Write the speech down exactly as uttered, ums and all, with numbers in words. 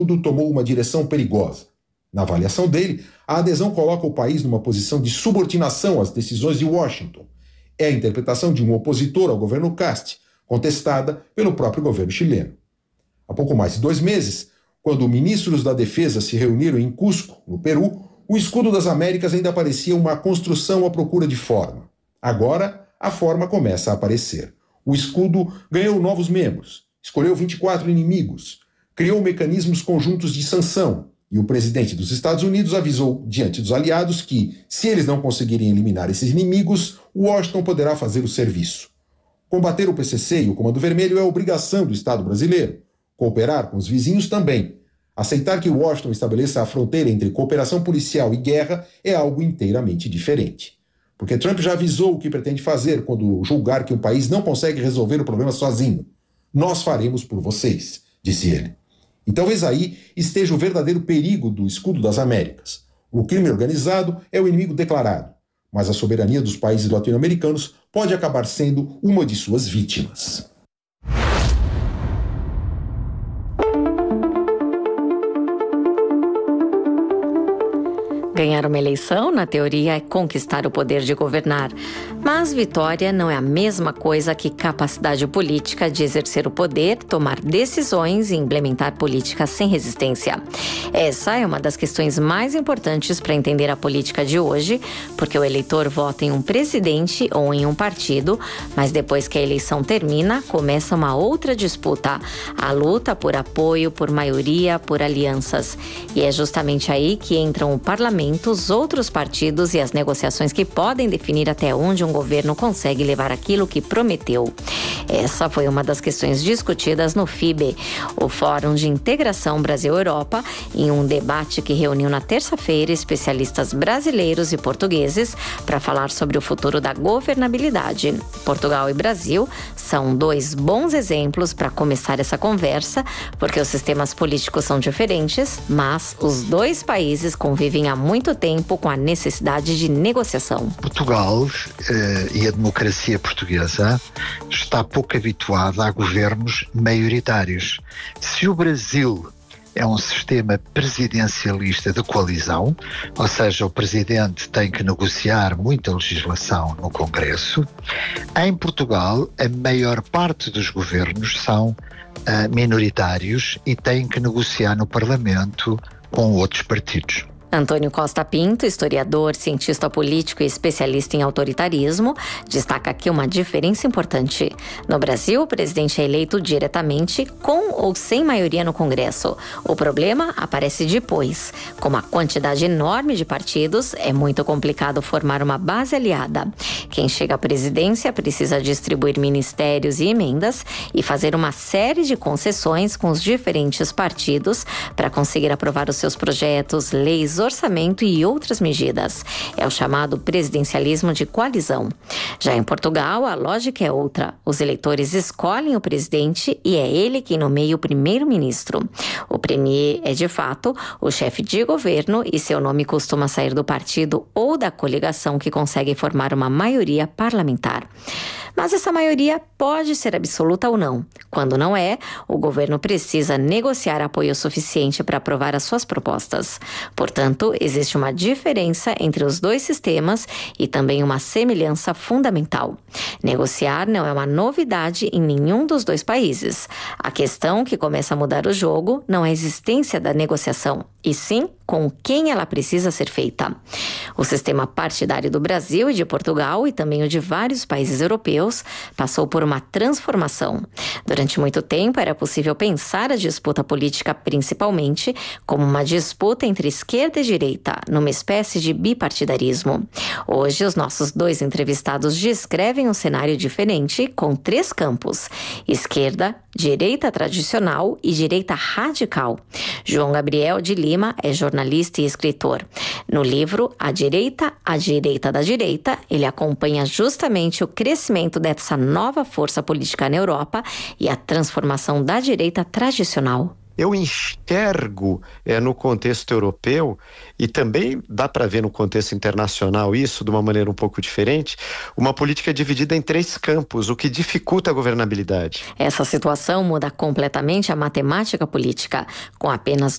tomou uma direção perigosa. Na avaliação dele, a adesão coloca o país numa posição de subordinação às decisões de Washington. É a interpretação de um opositor ao governo Cast, contestada pelo próprio governo chileno. Há pouco mais de dois meses, quando ministros da Defesa se reuniram em Cusco, no Peru, o escudo das Américas ainda parecia uma construção à procura de forma. Agora, a forma começa a aparecer. O escudo ganhou novos membros, escolheu vinte e quatro inimigos, criou mecanismos conjuntos de sanção, e o presidente dos Estados Unidos avisou diante dos aliados que, se eles não conseguirem eliminar esses inimigos, Washington poderá fazer o serviço. Combater o P C C e o Comando Vermelho é obrigação do Estado brasileiro. Cooperar com os vizinhos também. Aceitar que Washington estabeleça a fronteira entre cooperação policial e guerra é algo inteiramente diferente. Porque Trump já avisou o que pretende fazer quando julgar que um país não consegue resolver o problema sozinho. Nós faremos por vocês, disse ele. E talvez aí esteja o verdadeiro perigo do escudo das Américas. O crime organizado é o inimigo declarado, mas a soberania dos países latino-americanos pode acabar sendo uma de suas vítimas. Ganhar uma eleição, na teoria, é conquistar o poder de governar. Mas vitória não é a mesma coisa que capacidade política de exercer o poder, tomar decisões e implementar políticas sem resistência. Essa é uma das questões mais importantes para entender a política de hoje, porque o eleitor vota em um presidente ou em um partido, mas depois que a eleição termina, começa uma outra disputa, a luta por apoio, por maioria, por alianças. E é justamente aí que entram o parlamento, os outros partidos e as negociações que podem definir até onde um governo consegue levar aquilo que prometeu. Essa foi uma das questões discutidas no F I B E, o Fórum de Integração Brasil-Europa, em um debate que reuniu na terça-feira especialistas brasileiros e portugueses para falar sobre o futuro da governabilidade. Portugal e Brasil são dois bons exemplos para começar essa conversa, porque os sistemas políticos são diferentes, mas os dois países convivem há muito muito tempo com a necessidade de negociação. Portugal eh, e a democracia portuguesa está pouco habituada a governos maioritários. Se o Brasil é um sistema presidencialista de coalizão, ou seja, o presidente tem que negociar muita legislação no Congresso, em Portugal a maior parte dos governos são uh, minoritários e têm que negociar no Parlamento com outros partidos. Antônio Costa Pinto, historiador, cientista político e especialista em autoritarismo, destaca aqui uma diferença importante. No Brasil, o presidente é eleito diretamente com ou sem maioria no Congresso. O problema aparece depois. Com uma quantidade enorme de partidos, é muito complicado formar uma base aliada. Quem chega à presidência precisa distribuir ministérios e emendas e fazer uma série de concessões com os diferentes partidos para conseguir aprovar os seus projetos, leis, orçamento e outras medidas. É o chamado presidencialismo de coalizão. Já em Portugal, a lógica é outra. Os eleitores escolhem o presidente e é ele quem nomeia o primeiro-ministro. O premier é, de fato, o chefe de governo e seu nome costuma sair do partido ou da coligação que consegue formar uma maioria parlamentar. Mas essa maioria pode ser absoluta ou não. Quando não é, o governo precisa negociar apoio suficiente para aprovar as suas propostas. Portanto, existe uma diferença entre os dois sistemas e também uma semelhança fundamental. Negociar não é uma novidade em nenhum dos dois países. A questão que começa a mudar o jogo não é a existência da negociação, e sim com quem ela precisa ser feita. O sistema partidário do Brasil e de Portugal, e também o de vários países europeus, passou por uma transformação. Durante muito tempo, era possível pensar a disputa política principalmente como uma disputa entre esquerda e direita, numa espécie de bipartidarismo. Hoje, os nossos dois entrevistados descrevem um cenário diferente com três campos: esquerda, direita tradicional e direita radical. João Gabriel de Lima é jornalista e escritor. No livro A Direita, a Direita da Direita, ele acompanha justamente o crescimento dessa nova força política na Europa e a transformação da direita tradicional. Eu enxergo é, no contexto europeu, e também dá para ver no contexto internacional isso de uma maneira um pouco diferente, uma política dividida em três campos, o que dificulta a governabilidade. Essa situação muda completamente a matemática política. Com apenas